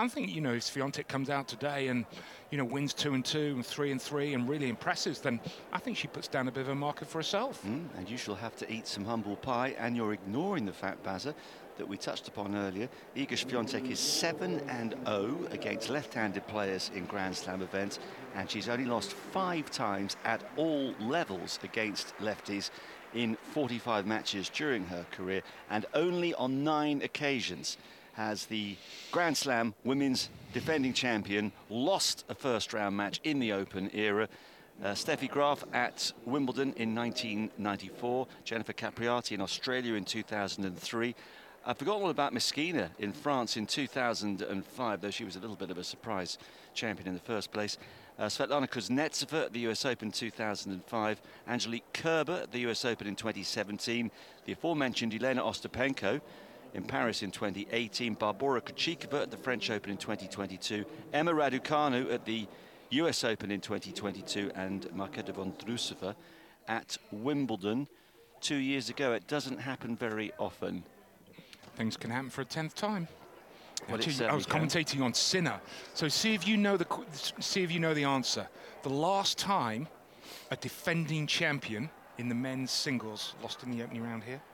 I think, you know, if Swiatek comes out today and, you know, wins 2-2 and 3-3 and really impresses, then I think she puts down a bit of a marker for herself. And you shall have to eat some humble pie, and you're ignoring the fact, Bazza, that we touched upon earlier. Iga Swiatek is 7-0 against left-handed players in Grand Slam events, and she's only lost 5 times at all levels against lefties in 45 matches during her career, and only on 9 occasions has the Grand Slam women's defending champion lost a first-round match in the Open era. Steffi Graf at Wimbledon in 1994, Jennifer Capriati in Australia in 2003. I've forgotten all about Meskina in France in 2005, though she was a little bit of a surprise champion in the first place. Svetlana Kuznetsova at the US Open 2005, Angelique Kerber at the US Open in 2017, the aforementioned Elena Ostapenko in Paris in 2018, Barbora Krejcikova at the French Open in 2022, Emma Raducanu at the US Open in 2022, and Marketa Vondrousova at Wimbledon 2 years ago. It doesn't happen very often. Things can happen for a 10th time. Well, actually, I was commentating on Sinner, so see if you know the answer. The last time a defending champion in the men's singles lost in the opening round here.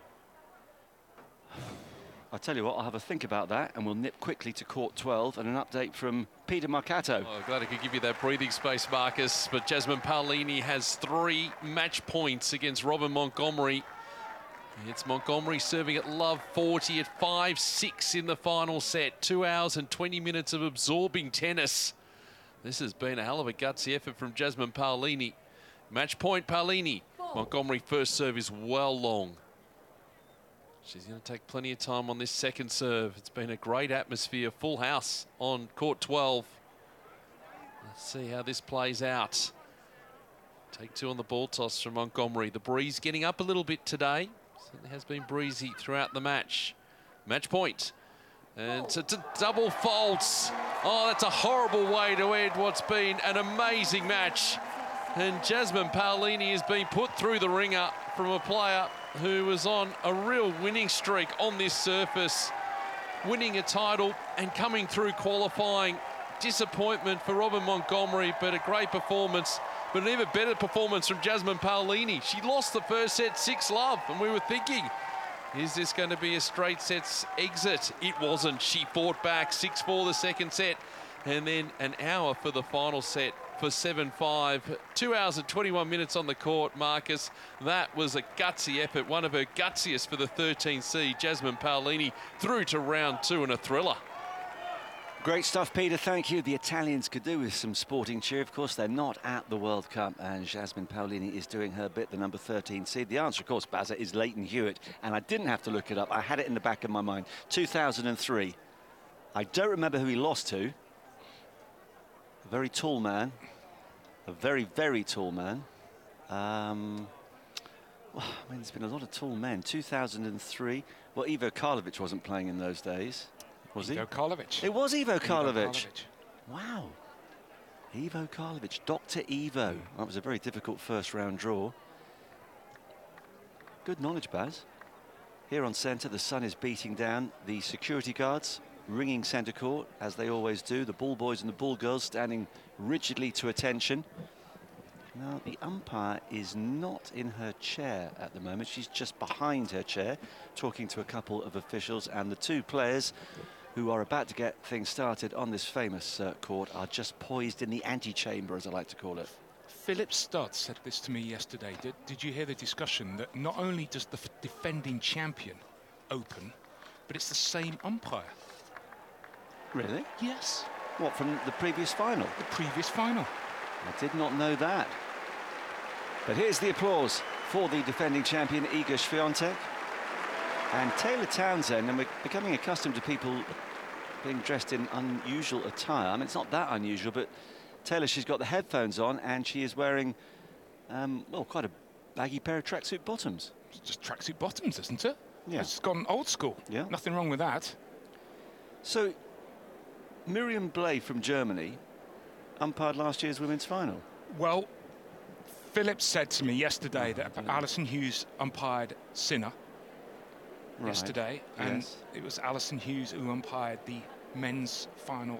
I'll tell you what, I'll have a think about that, and we'll nip quickly to court 12 and an update from Peter Marcato. Oh, glad I could give you that breathing space, Marcus, but Jasmine Paolini has 3 match points against Robin Montgomery. It's Montgomery serving at love 40 at 5-6 in the final set. 2 hours and 20 minutes of absorbing tennis. This has been a hell of a gutsy effort from Jasmine Paolini. Match point, Paolini. Montgomery first serve is well long. She's going to take plenty of time on this second serve. It's been a great atmosphere, full house on court 12. Let's see how this plays out. Take 2 on the ball toss from Montgomery. The breeze getting up a little bit today. Certainly has been breezy throughout the match. Match point. And to double faults. Oh, that's a horrible way to end what's been an amazing match. And Jasmine Paolini has been put through the ringer from a player who was on a real winning streak on this surface, winning a title and coming through qualifying. Disappointment for Robin Montgomery, but a great performance. But an even better performance from Jasmine Paolini. She lost the first set 6-love, and we were thinking, is this going to be a straight sets exit? It wasn't. She fought back 6-4 the second set, and then an hour for the final set for 7-5. 2 hours and 21 minutes on the court, Marcus. That was a gutsy effort, one of her gutsiest for the 13th seed. Jasmine Paolini through to round 2 in a thriller. Great stuff, Peter. Thank you. The Italians could do with some sporting cheer. Of course, they're not at the World Cup, and Jasmine Paolini is doing her bit, the number 13 seed. The answer, of course, Bazza, is Leighton Hewitt, and I didn't have to look it up. I had it in the back of my mind. 2003. I don't remember who he lost to. A very tall man. A very, very tall man. Well, I mean, there's been a lot of tall men. 2003. Well, Ivo Karlovic wasn't playing in those days. Was he? Ivo Karlovic. It was Ivo Karlovic. Wow. Ivo Karlovic, Dr. Ivo. That was a very difficult first round draw. Good knowledge, Baz. Here on centre, the sun is beating down. The security guards ringing centre court, as they always do. The ball boys and the ball girls standing rigidly to attention. Now, the umpire is not in her chair at the moment. She's just behind her chair, talking to a couple of officials, and the 2 players who are about to get things started on this famous court are just poised in the antechamber, as I like to call it. Philip Studd said this to me yesterday. Did you hear the discussion that not only does the defending champion open, but it's the same umpire? Really? Yes. What, from the previous final? The previous final. I did not know that. But here's the applause for the defending champion, Iga Swiatek. And Taylor Townsend, and we're becoming accustomed to people being dressed in unusual attire. I mean, it's not that unusual, but Taylor, she's got the headphones on, and she is wearing, well, quite a baggy pair of tracksuit bottoms. It's just tracksuit bottoms, isn't it? Yeah. It's gone old school. Yeah. Nothing wrong with that. So, Miriam Bley from Germany umpired last year's women's final. Well, Philip said to me yesterday that Alison Hughes umpired Sinner yesterday, and it was Alison Hughes who umpired the men's final